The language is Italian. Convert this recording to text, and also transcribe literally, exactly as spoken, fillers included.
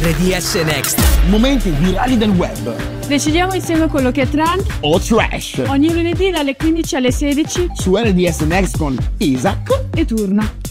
R D S Next. Momenti virali del web. Decidiamo insieme quello che è trend o trash. Ogni lunedì dalle quindici alle sedici su R D S Next con Isaac e Turna.